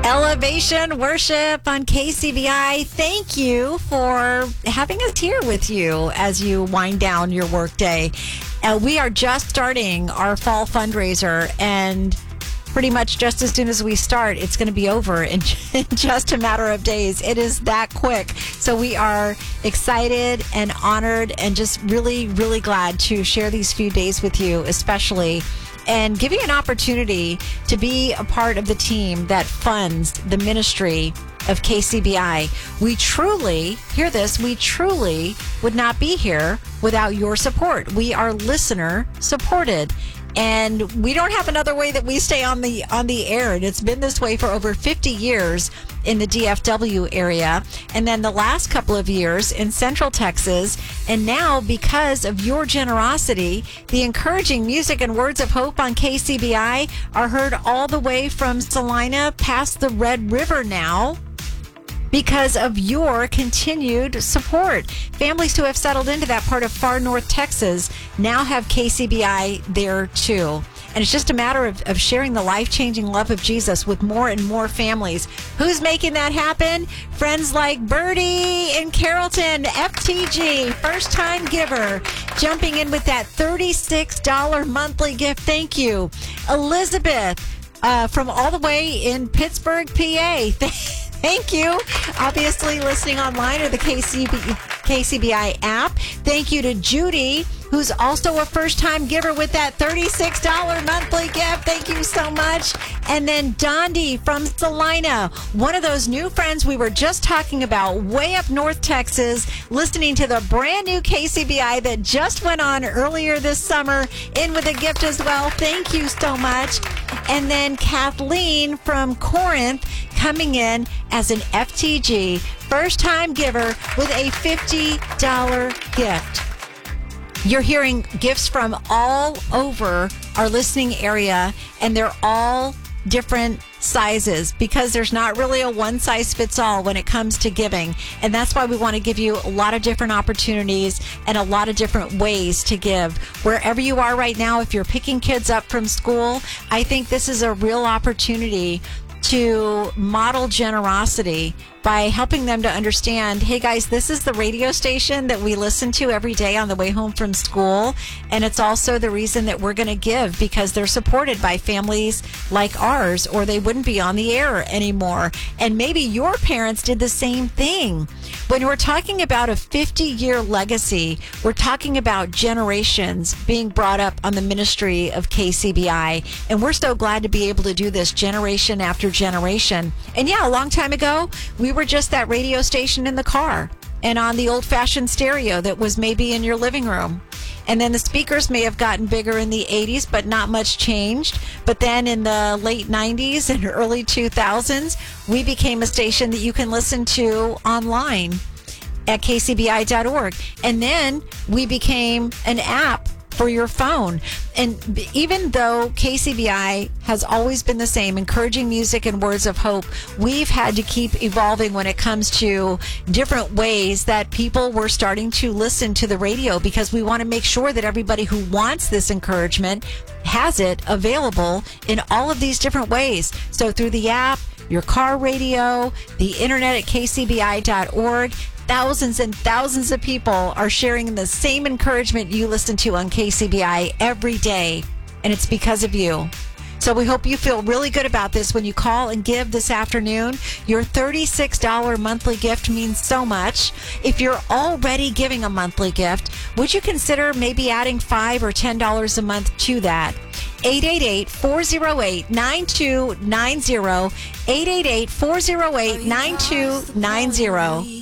Elevation Worship on KCBI. Thank you for having us here with you as you wind down your workday. We are just starting our fall fundraiser, and pretty much just as soon as we start, it's going to be over in just a matter of days. It is that quick. So we are excited and honored and just really, really glad to share these few days with you, especially, and give you an opportunity to be a part of the team that funds the ministry of KCBI. We truly, hear this, we truly would not be here without your support. We are listener supported. And we don't have another way that we stay on the air. And it's been this way for over 50 years in the DFW area. And then the last couple of years in Central Texas. And now, because of your generosity, the encouraging music and words of hope on KCBI are heard all the way from Salina past the Red River now, because of your continued support. Families who have settled into that part of far north Texas now have KCBI there too. And it's just a matter of sharing the life-changing love of Jesus with more and more families. Who's making that happen? Friends like Birdie in Carrollton, FTG, first-time giver, jumping in with that $36 monthly gift. Thank you. Elizabeth, from all the way in Pittsburgh, PA. Thank you. Obviously, listening online or the KCBI app. Thank you to Judy, who's also a first-time giver with that $36 monthly gift. Thank you so much. And then Dondi from Salina, one of those new friends we were just talking about, way up North Texas, listening to the brand new KCBI that just went on earlier this summer, in with a gift as well. Thank you so much. And then Kathleen from Corinth, coming in as an FTG first-time giver with a $50 gift. You're hearing gifts from all over our listening area, and they're all different sizes because there's not really a one-size-fits-all when it comes to giving. And that's why we want to give you a lot of different opportunities and a lot of different ways to give. Wherever you are right now, if you're picking kids up from school, I think this is a real opportunity to model generosity by helping them to understand, hey guys, this is the radio station that we listen to every day on the way home from school. And it's also the reason that we're going to give, because they're supported by families like ours, or they wouldn't be on the air anymore. And maybe your parents did the same thing. When we're talking about a 50-year legacy, we're talking about generations being brought up on the ministry of KCBI. And we're so glad to be able to do this generation after generation. And yeah, a long time ago, we were just that radio station in the car and on the old-fashioned stereo that was maybe in your living room. And then the speakers may have gotten bigger in the 80s, but not much changed. But then in the late 90s and early 2000s, we became a station that you can listen to online at kcbi.org. And then we became an app for your phone. And even though KCBI has always been the same, encouraging music and words of hope, we've had to keep evolving when it comes to different ways that people were starting to listen to the radio, because we want to make sure that everybody who wants this encouragement has it available in all of these different ways. So through the app, your car radio, the internet at kcbi.org, thousands and thousands of people are sharing the same encouragement you listen to on KCBI every day, and it's because of you. So we hope you feel really good about this when you call and give this afternoon. Your $36 monthly gift means so much. If you're already giving a monthly gift, would you consider maybe adding $5 or $10 a month to that? 888-408-9290. 888-408-9290.